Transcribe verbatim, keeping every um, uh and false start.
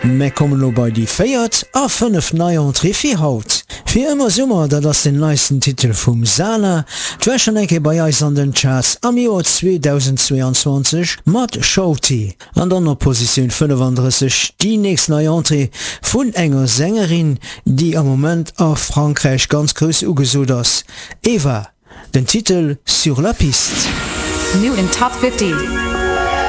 Me kommen lo bei die Feiert a fünf neue Entree für Haut. Wie immer sommer, dat das den neuesten Titel vum Sala, dwer schon enke bei eis an den Charts am Jahr zweitausendzweiundzwanzig mat Shouty. An der Position fünfunddreißig die nächst neue Entree vun enger Sängerin, die am Moment a Frankreich ganz groß ugesot ass. Eva, den Titel Sur la Piste. New in Top fifty.